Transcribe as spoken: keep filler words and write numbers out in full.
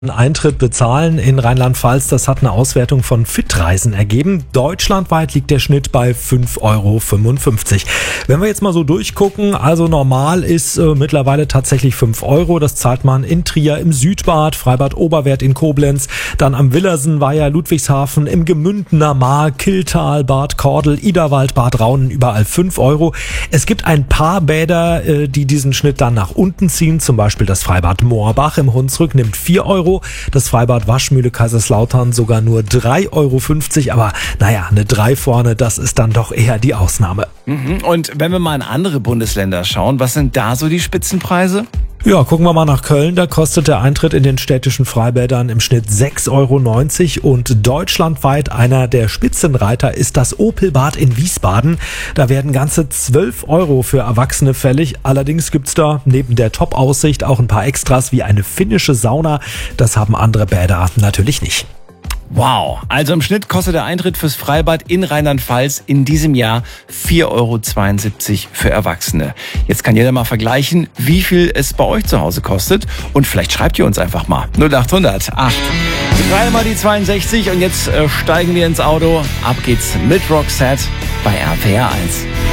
Eintritt bezahlen in Rheinland-Pfalz, das hat eine Auswertung von Fitreisen ergeben. Deutschlandweit liegt der Schnitt bei fünf Euro fünfundfünfzig. Wenn wir jetzt mal so durchgucken, also normal ist äh, mittlerweile tatsächlich fünf Euro. Das zahlt man in Trier im Südbad, Freibad Oberwerth in Koblenz, dann am Willersen, Weiher, Ludwigshafen, im Gemündener Maar, Killtal, Bad Kordel, Iderwald, Bad Raunen, überall fünf Euro. Es gibt ein paar Bäder, äh, die diesen Schnitt dann nach unten ziehen, zum Beispiel das Freibad Moorbach im Hunsrück nimmt vier Euro. Das Freibad Waschmühle Kaiserslautern sogar nur drei Euro fünfzig, aber naja, eine drei vorne, das ist dann doch eher die Ausnahme. Und wenn wir mal in andere Bundesländer schauen, was sind da so die Spitzenpreise? Ja, gucken wir mal nach Köln. Da kostet der Eintritt in den städtischen Freibädern im Schnitt sechs Euro neunzig und deutschlandweit einer der Spitzenreiter ist das Opelbad in Wiesbaden. Da werden ganze zwölf Euro für Erwachsene fällig. Allerdings gibt's da neben der Top-Aussicht auch ein paar Extras wie eine finnische Sauna. Das haben andere Bäder natürlich nicht. Wow, also im Schnitt kostet der Eintritt fürs Freibad in Rheinland-Pfalz in diesem Jahr vier Euro zweiundsiebzig für Erwachsene. Jetzt kann jeder mal vergleichen, wie viel es bei euch zu Hause kostet und vielleicht schreibt ihr uns einfach mal. null acht hundert acht. Gerade mal die zweiundsechzig und jetzt äh, steigen wir ins Auto. Ab geht's mit Roxette bei R P R eins.